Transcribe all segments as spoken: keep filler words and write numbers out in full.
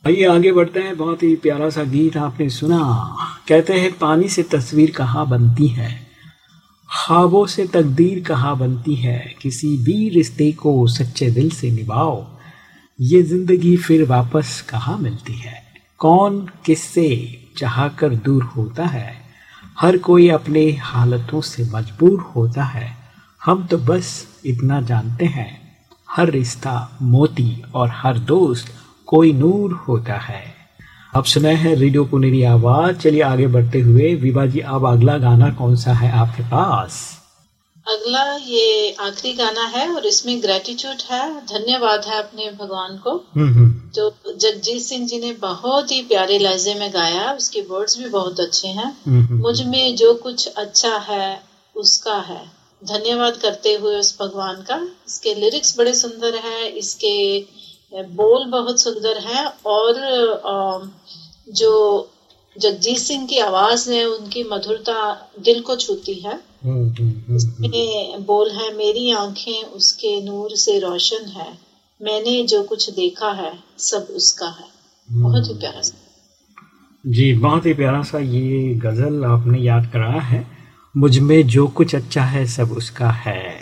आइए आगे बढ़ते हैं। बहुत ही प्यारा सा गीत आपने सुना। कहते हैं पानी से तस्वीर कहाँ बनती है, ख्वाबों से तकदीर कहाँ बनती है, किसी भी रिश्ते को सच्चे दिल से निभाओ, ये जिंदगी फिर वापस कहाँ मिलती है। कौन किससे चाह कर दूर होता है, हर कोई अपने हालतों से मजबूर होता है। हम तो बस इतना जानते हैं, हर रिश्ता मोती और हर दोस्त कोई नूर होता है। अब सुनाए हैं रेडियो पुनेरी आवाज। चलिए आगे बढ़ते हुए विभा जी, अब अगला गाना कौन सा है आपके पास? अगला ये आखिरी गाना है और इसमें ग्रेटिट्यूड है, धन्यवाद है अपने भगवान को, जो जगजीत सिंह जी ने बहुत ही प्यारे लहजे में गाया। उसके वर्ड्स भी बहुत अच्छे हैं। मुझ में जो कुछ अच्छा है उसका है, धन्यवाद करते हुए उस भगवान का। इसके लिरिक्स बड़े सुंदर हैं, इसके बोल बहुत सुंदर हैं और जो जगजीत सिंह की आवाज है उनकी मधुरता दिल को छूती है। इसमें बोल है, मेरी आंखें उसके नूर से रोशन है, मैंने जो कुछ देखा है सब उसका है। बहुत ही प्यारा सा जी, बहुत ही प्यारा सा ये गजल आपने याद कराया है। मुझ में जो कुछ अच्छा है सब उसका है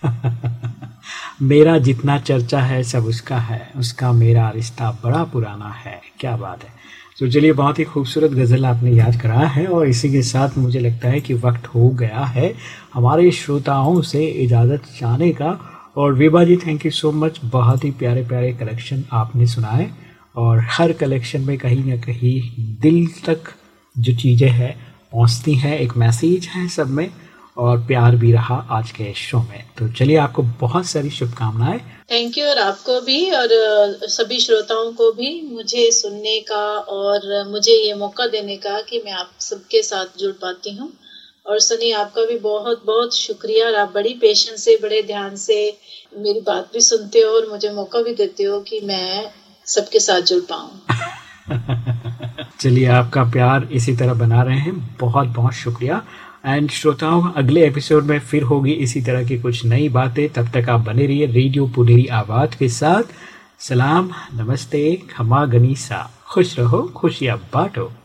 मेरा जितना चर्चा है सब उसका है, उसका मेरा रिश्ता बड़ा पुराना है। क्या बात है। तो चलिए, बहुत ही खूबसूरत गज़ल आपने याद कराया है और इसी के साथ मुझे लगता है कि वक्त हो गया है हमारे श्रोताओं से इजाज़त चाहने का। और विभा जी, थैंक यू सो मच। बहुत ही प्यारे प्यारे कलेक्शन आपने सुनाए और हर कलेक्शन में कहीं ना कहीं दिल तक जो चीज़ें हैं पहुँचती हैं, एक मैसेज है सब में और प्यार भी रहा आज के शो में। तो चलिए, आपको बहुत सारी शुभकामनाएं। थैंक यू, और आपको भी और सभी श्रोताओं को भी मुझे सुनने का और मुझे ये मौका देने का कि मैं आप सबके साथ जुड़ पाती हूँ। और सनी, आपका भी बहुत बहुत शुक्रिया। और आप बड़ी पेशेंस से, बड़े ध्यान से मेरी बात भी सुनते हो और मुझे मौका भी देते हो कि मैं सबके साथ जुड़ पाऊँ। चलिए, आपका प्यार इसी तरह बना रहे हैं। बहुत बहुत शुक्रिया। एंड श्रोताओं, अगले एपिसोड में फिर होगी इसी तरह की कुछ नई बातें। तब तक आप बने रहिए रेडियो पुनेरी आवाज के साथ। सलाम, नमस्ते, खमा गनीसा। खुश रहो, खुशियाँ बांटो।